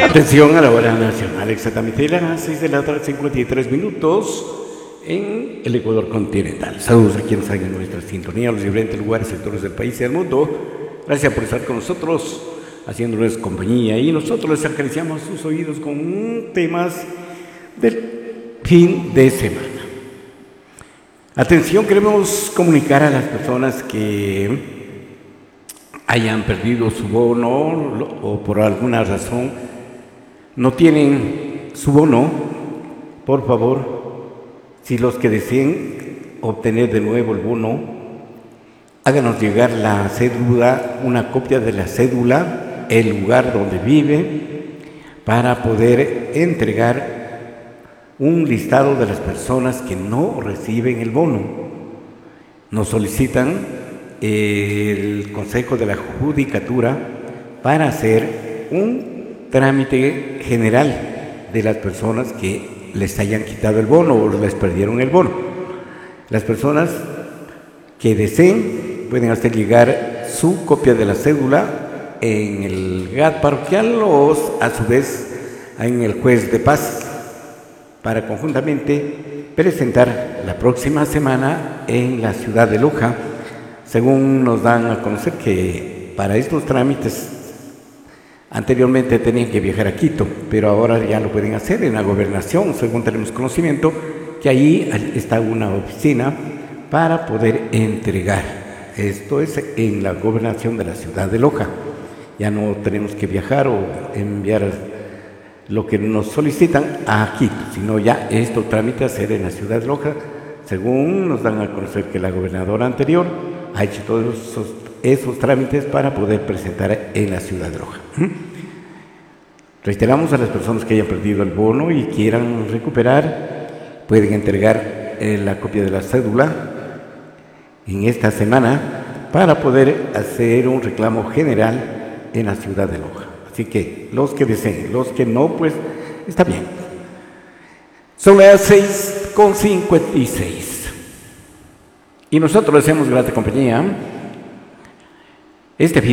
Atención a la hora nacional, exactamente las 6 de la tarde, 53 minutos en el Ecuador continental. Saludos a quienes están en nuestra sintonía, a los diferentes lugares, sectores del país y del mundo. Gracias por estar con nosotros, haciéndoles compañía. Y nosotros les acariciamos sus oídos con temas del fin de semana. Atención, queremos comunicar a las personas que hayan perdido su bono o por alguna razón no tienen su bono. Por favor, si los que deseen obtener de nuevo el bono, háganos llegar la cédula, una copia de la cédula, el lugar donde vive, para poder entregar un listado de las personas que no reciben el bono. Nos solicitan el Consejo de la Judicatura para hacer un trámite general de las personas que les hayan quitado el bono o les perdieron el bono. Las personas que deseen pueden hacer llegar su copia de la cédula en el GAT parroquial o a su vez en el juez de paz para conjuntamente presentar la próxima semana en la ciudad de Loja. Según nos dan a conocer que para estos trámites anteriormente tenían que viajar a Quito, pero ahora ya lo pueden hacer en la gobernación, según tenemos conocimiento, que ahí está una oficina para poder entregar. Esto es en la gobernación de la ciudad de Loja. Ya no tenemos que viajar o enviar lo que nos solicitan a Quito, sino ya estos trámites hacer en la ciudad de Loja, según nos dan a conocer que la gobernadora anterior ha hecho todos esos trámites para poder presentar en la ciudad de Loja. Reiteramos a las personas que hayan perdido el bono y quieran recuperar, pueden entregar la copia de la cédula en esta semana para poder hacer un reclamo general en la ciudad de Loja. Así que los que deseen, los que no, pues está bien. Son las 6:56. Y nosotros les hacemos grata compañía este fin